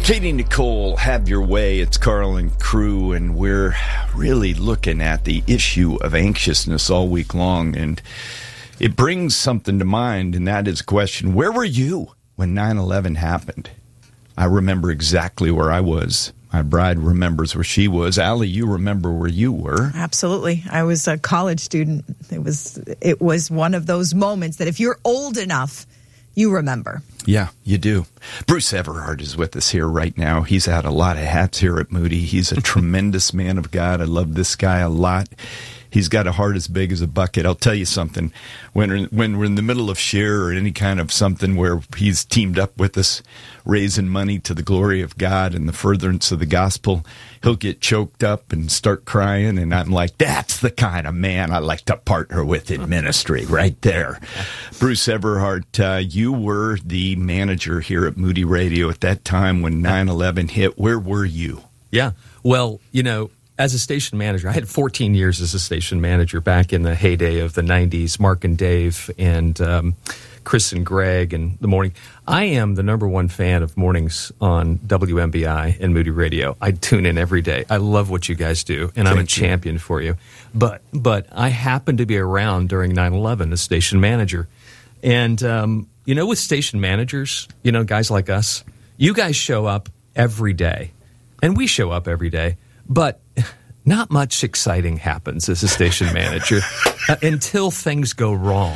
Katie Nicole, Have Your Way. It's Carl and crew, and we're really looking at the issue of anxiousness all week long. And it brings something to mind, and that is a question: where were you when 9/11 happened? I remember exactly where I was. My bride remembers where she was. Allie, you remember where you were. Absolutely. I was a college student. It was one of those moments that if you're old enough, you remember. Yeah, you do. Bruce Everhart is with us here right now. He's had a lot of hats here at Moody. He's a tremendous man of God. I love this guy a lot. He's got a heart as big as a bucket. I'll tell you something. When we're in the middle of Share or any kind of something where he's teamed up with us, raising money to the glory of God and the furtherance of the gospel, he'll get choked up and start crying. And I'm like, that's the kind of man I like to partner with in ministry right there. Bruce Everhart, you were the manager here at Moody Radio at that time when 9/11 hit. Where were you? Yeah. Well, as a station manager, I had 14 years as a station manager back in the heyday of the 90s, Mark and Dave and Chris and Greg and the morning. I am the number one fan of mornings on WMBI and Moody Radio. I tune in every day. I love what you guys do, and I'm a champion for you. But I happened to be around during 9/11 as station manager. And, with station managers, guys like us, you guys show up every day, and we show up every day. But not much exciting happens as a station manager until things go wrong.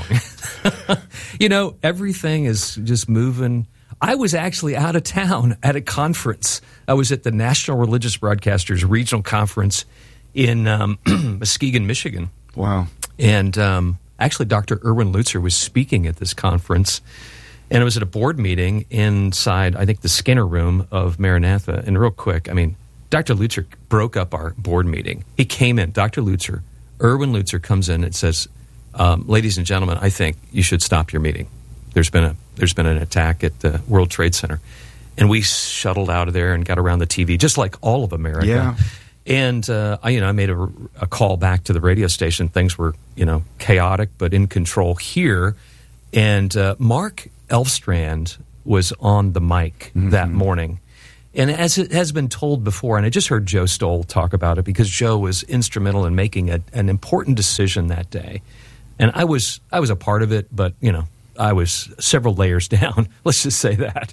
Everything is just moving. I was actually out of town at a conference. I was at the National Religious Broadcasters Regional Conference in Muskegon, Michigan. Wow. And actually, Dr. Erwin Lutzer was speaking at this conference. And it was at a board meeting inside, I think, the Skinner Room of Maranatha. And real quick, Dr. Lutzer broke up our board meeting. He came in, Erwin Lutzer comes in and says, ladies and gentlemen, I think you should stop your meeting. There's been an attack at the World Trade Center. And we shuttled out of there and got around the TV, just like all of America. Yeah. And, I made a call back to the radio station. Things were, chaotic, but in control here. And Mark Elfstrand was on the mic that morning. And as it has been told before, and I just heard Joe Stoll talk about it because Joe was instrumental in making an important decision that day. And I was a part of it, but, I was several layers down. Let's just say that.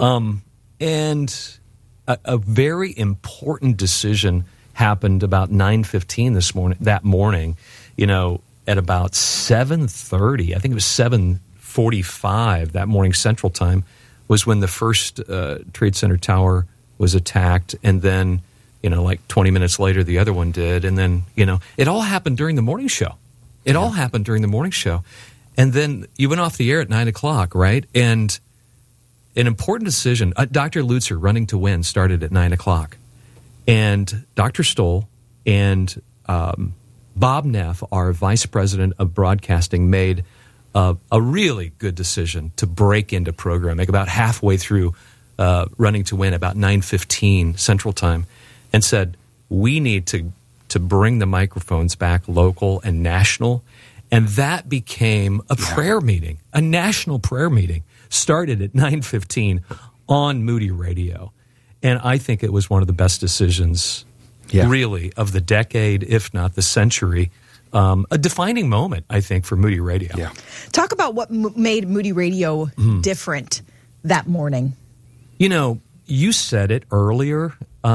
And a very important decision happened about 9:15 that morning, at about 7:30. I think it was 7:45 that morning Central Time was when the first Trade Center tower was attacked, and then, like 20 minutes later, the other one did, and then, it all happened during the morning show. All happened during the morning show. And then you went off the air at 9 o'clock, right? And an important decision, Dr. Lutzer, Running to Win, started at 9 o'clock. And Dr. Stoll and Bob Neff, our vice president of broadcasting, made a really good decision to break into programming about halfway through Running to Win, about 9:15 Central Time, and said, we need to bring the microphones back local and national. And that became a prayer meeting, a national prayer meeting, started at 9:15 on Moody Radio. And I think it was one of the best decisions, really, of the decade, if not the century. A defining moment, I think, for Moody Radio. Yeah. Talk about what made Moody Radio different that morning. You said it earlier,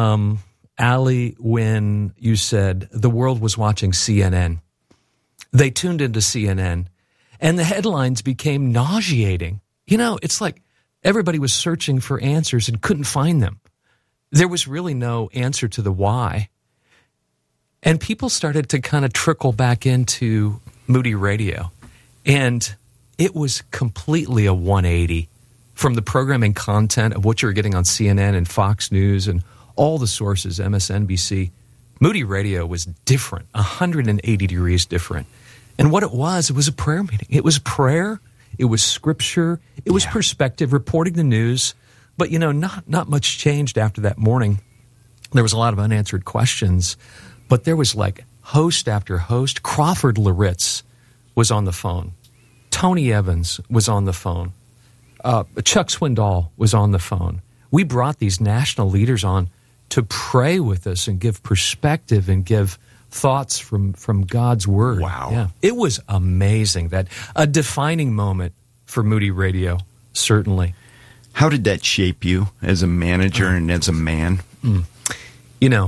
Allie, when you said the world was watching CNN. They tuned into CNN, and the headlines became nauseating. It's like everybody was searching for answers and couldn't find them. There was really no answer to the why. And people started to kind of trickle back into Moody Radio. And it was completely a 180 from the programming content of what you were getting on CNN and Fox News and all the sources, MSNBC. Moody Radio was different, 180 degrees different. And what it was a prayer meeting. It was prayer, it was scripture, it was perspective, reporting the news. But, not much changed after that morning. There was a lot of unanswered questions. But there was like host after host. Crawford Loritz was on the phone. Tony Evans was on the phone. Chuck Swindoll was on the phone. we brought these national leaders on to pray with us and give perspective and give thoughts from God's Word. Wow. Yeah. It was amazing. That a defining moment for Moody Radio, certainly. How did that shape you as a manager and as a man? You know,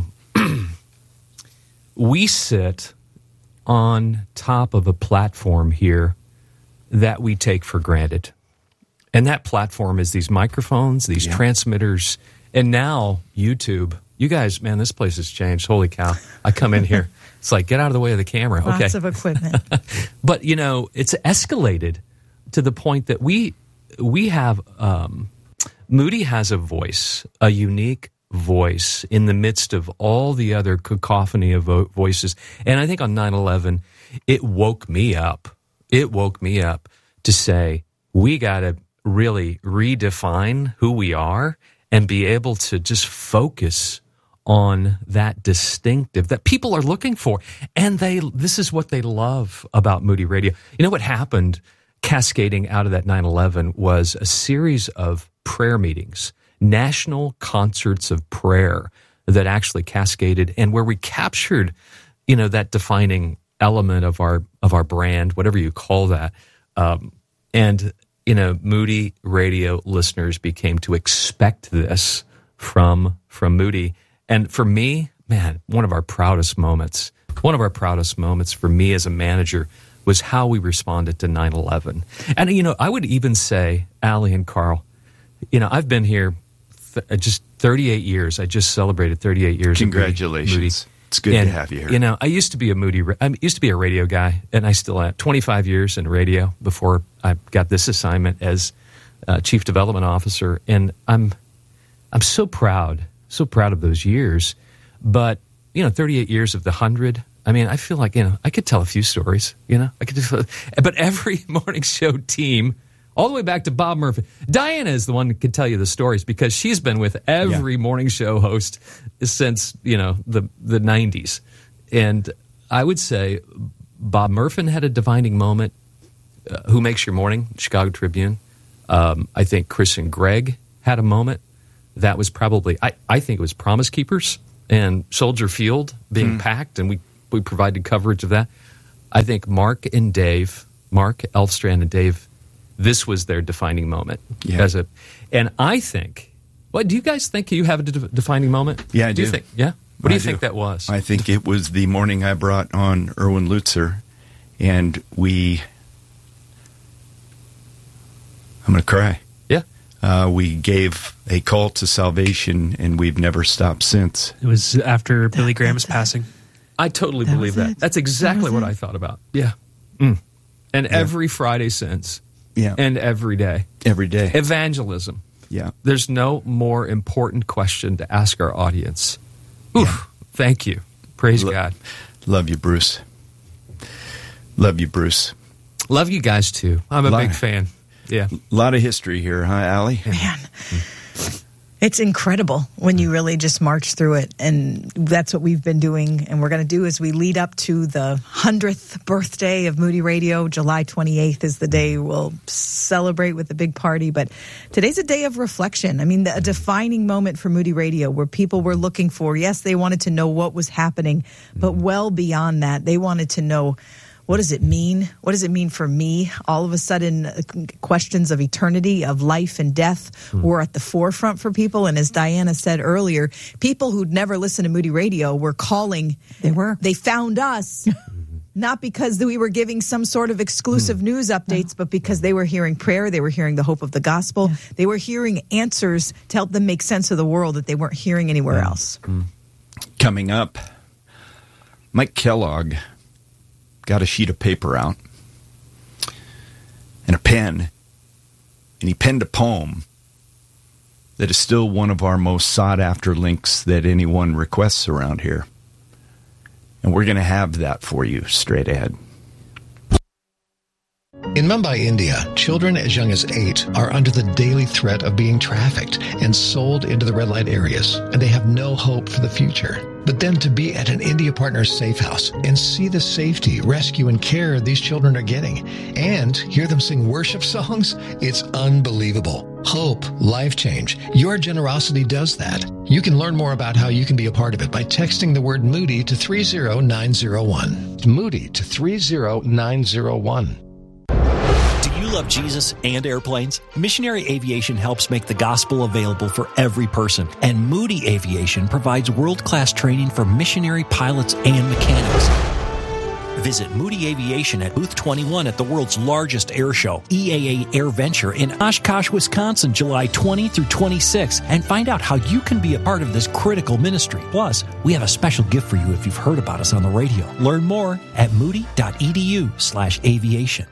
we sit on top of a platform here that we take for granted. And that platform is these microphones, these transmitters, and now YouTube. You guys, man, this place has changed. Holy cow. I come in here. It's like, get out of the way of the camera. Okay. Lots of equipment. But, you know, it's escalated to the point that we have, Moody has a voice, a unique voice in the midst of all the other cacophony of voices. And I think on 9/11, it woke me up. It woke me up to say, we got to really redefine who we are and be able to just focus on that distinctive that people are looking for. And this is what they love about Moody Radio. You know what happened cascading out of that 9/11 was a series of prayer meetings, national concerts of prayer that actually cascaded, and where we captured, you know, that defining element of our brand, whatever you call that. And, you know, Moody Radio listeners became to expect this from Moody. And for me, man, one of our proudest moments for me as a manager was how we responded to 9/11. And, you know, I would even say, Allie and Carl, you know, I've been here just 38 years. I just celebrated 38 years. Congratulations. Moody. It's good to have you here. You know, I used to be a radio guy, and I still am. 25 years in radio before I got this assignment as Chief Development Officer. And I'm so proud of those years. But, you know, 38 years of the 100, I mean, I feel like, you know, I could tell a few stories, you know. But every morning show team, all the way back to Bob Murphy. Diana is the one that could tell you the stories because she's been with every morning show host since, you know, the 90s. And I would say Bob Murphy had a defining moment. Who Makes Your Morning? Chicago Tribune. I think Chris and Greg had a moment. That was probably, I think it was Promise Keepers and Soldier Field being packed, and we provided coverage of that. I think Mark Elfstrand and Dave, this was their defining moment. Yeah. And I think, do you guys think you have a defining moment? Yeah, I do. You think, yeah? What do you think that was? I think it was the morning I brought on Erwin Lutzer, and I'm going to cry. Yeah. We gave a call to salvation, and we've never stopped since. It was after Billy Graham's passing. I totally believe that. That's exactly what I thought about. Yeah. And every Friday since. Yeah. And every day. Every day. Evangelism. Yeah. There's no more important question to ask our audience. Oof. Yeah. Thank you. Praise God. Love you, Bruce. Love you, Bruce. Love you guys, too. I'm a big fan. Yeah. A lot of history here, huh, Allie? Man. It's incredible when you really just march through it. And that's what we've been doing. And we're going to do as we lead up to the 100th birthday of Moody Radio. July 28th is the day we'll celebrate with a big party. But today's a day of reflection. I mean, a defining moment for Moody Radio where people were looking for, yes, they wanted to know what was happening. But well beyond that, they wanted to know, what does it mean? What does it mean for me? All of a sudden, questions of eternity, of life and death were at the forefront for people. And as Diana said earlier, people who'd never listened to Moody Radio were calling. They found us, not because we were giving some sort of exclusive news updates, but because they were hearing prayer, they were hearing the hope of the gospel. Yeah. They were hearing answers to help them make sense of the world that they weren't hearing anywhere else. Coming up, Mike Kellogg got a sheet of paper out and a pen, and he penned a poem that is still one of our most sought-after links that anyone requests around here. And we're going to have that for you straight ahead. In Mumbai, India, children as young as 8 are under the daily threat of being trafficked and sold into the red light areas, and they have no hope for the future. But then to be at an India Partners safe house and see the safety, rescue, and care these children are getting, and hear them sing worship songs, it's unbelievable. hope, life change. Your generosity does that. You can learn more about how you can be a part of it by texting the word Moody to 30901. Moody to 30901. Do you love Jesus and airplanes? Missionary Aviation helps make the gospel available for every person, and Moody Aviation provides world-class training for missionary pilots and mechanics. Visit Moody Aviation at Booth 21 at the world's largest air show, EAA Air Venture in Oshkosh, Wisconsin, July 20 through 26, and find out how you can be a part of this critical ministry. Plus, we have a special gift for you if you've heard about us on the radio. Learn more at moody.edu/aviation.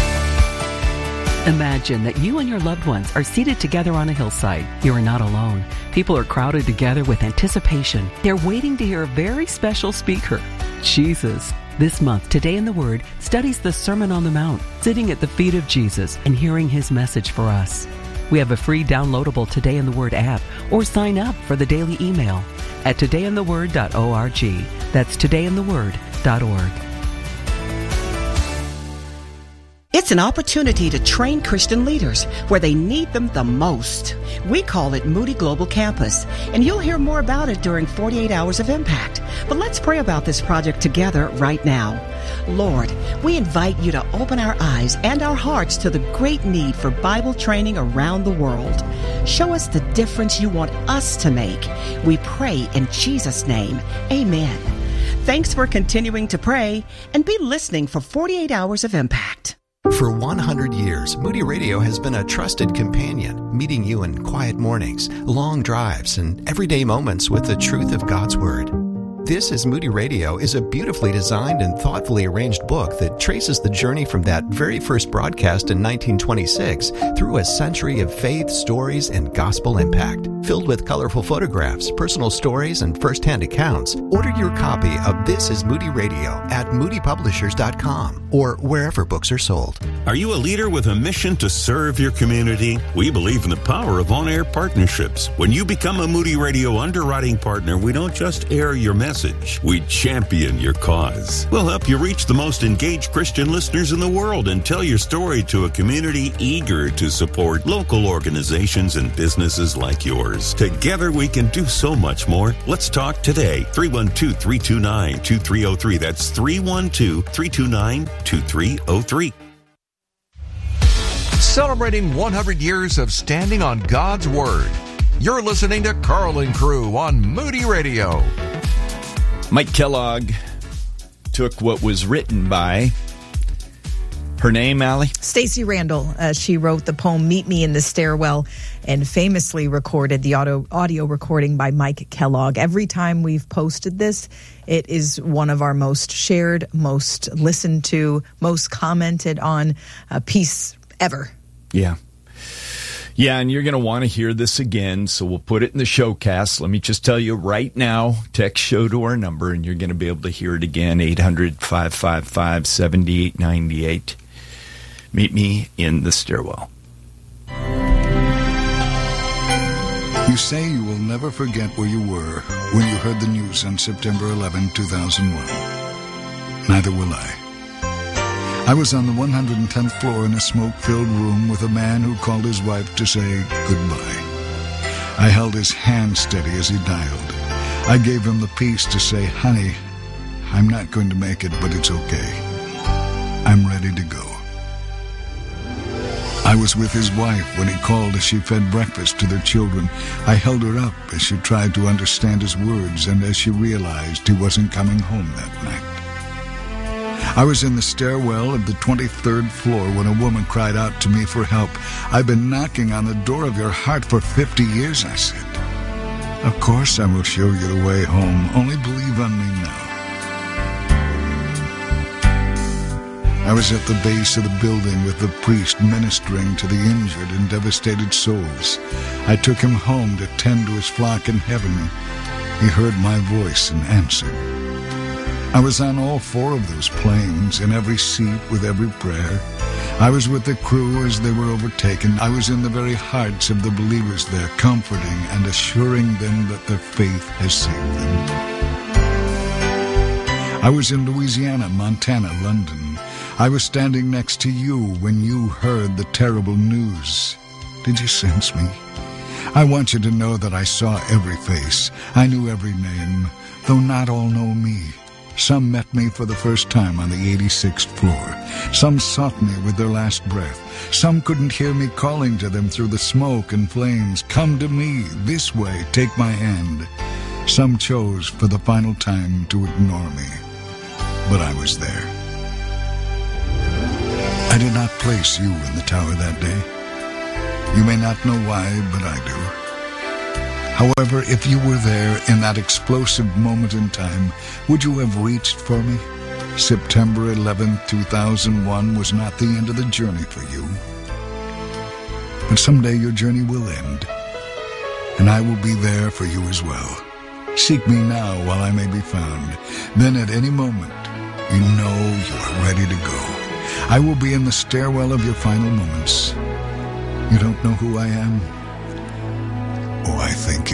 Imagine that you and your loved ones are seated together on a hillside. You are not alone. People are crowded together with anticipation. They're waiting to hear a very special speaker, Jesus. This month, Today in the Word studies the Sermon on the Mount, sitting at the feet of Jesus and hearing his message for us. We have a free downloadable Today in the Word app, or sign up for the daily email at todayintheword.org. That's todayintheword.org. It's an opportunity to train Christian leaders where they need them the most. We call it Moody Global Campus, and you'll hear more about it during 48 Hours of Impact. But let's pray about this project together right now. Lord, we invite you to open our eyes and our hearts to the great need for Bible training around the world. Show us the difference you want us to make. We pray in Jesus' name. Amen. Thanks for continuing to pray, and be listening for 48 Hours of Impact. For 100 years, Moody Radio has been a trusted companion, meeting you in quiet mornings, long drives, and everyday moments with the truth of God's Word. This is Moody Radio is a beautifully designed and thoughtfully arranged book that traces the journey from that very first broadcast in 1926 through a century of faith, stories, and gospel impact. Filled with colorful photographs, personal stories, and first-hand accounts, order your copy of This is Moody Radio at moodypublishers.com or wherever books are sold. Are you a leader with a mission to serve your community? We believe in the power of on-air partnerships. When you become a Moody Radio underwriting partner, we don't just air your message, we champion your cause. We'll help you reach the most engaged Christian listeners in the world and tell your story to a community eager to support local organizations and businesses like yours. Together we can do so much more. Let's talk today. 312-329-2303. That's 312-329-2303. Celebrating 100 years of standing on God's Word. You're listening to Carl and Crew on Moody Radio. Mike Kellogg took what was written by, her name, Allie? Stacey Randall. She wrote the poem Meet Me in the Stairwell and famously recorded the audio recording by Mike Kellogg. Every time we've posted this, it is one of our most shared, most listened to, most commented on piece ever. Yeah. Yeah, and you're going to want to hear this again, so we'll put it in the showcast. Let me just tell you right now, text show to our number, and you're going to be able to hear it again, 800-555-7898. Meet me in the stairwell. You say you will never forget where you were when you heard the news on September 11, 2001. Neither will I. I was on the 110th floor in a smoke-filled room with a man who called his wife to say goodbye. I held his hand steady as he dialed. I gave him the peace to say, honey, I'm not going to make it, but it's okay. I'm ready to go. I was with his wife when he called as she fed breakfast to their children. I held her up as she tried to understand his words and as she realized he wasn't coming home that night. I was in the stairwell of the 23rd floor when a woman cried out to me for help. I've been knocking on the door of your heart for 50 years, I said. Of course I will show you the way home. Only believe on me now. I was at the base of the building with the priest ministering to the injured and devastated souls. I took him home to tend to his flock in heaven. He heard my voice and answered. I was on all four of those planes, in every seat with every prayer. I was with the crew as they were overtaken. I was in the very hearts of the believers there, comforting and assuring them that their faith has saved them. I was in Louisiana, Montana, London. I was standing next to you when you heard the terrible news. Did you sense me? I want you to know that I saw every face. I knew every name, though not all know me. Some met me for the first time on the 86th floor. Some sought me with their last breath. Some couldn't hear me calling to them through the smoke and flames. Come to me, this way, take my hand. Some chose for the final time to ignore me. But I was there. I did not place you in the tower that day. You may not know why, but I do. However, if you were there in that explosive moment in time, would you have reached for me? September 11th, 2001 was not the end of the journey for you. But someday your journey will end, and I will be there for you as well. Seek me now while I may be found. Then at any moment, you know you are ready to go. I will be in the stairwell of your final moments. You don't know who I am? Oh, I think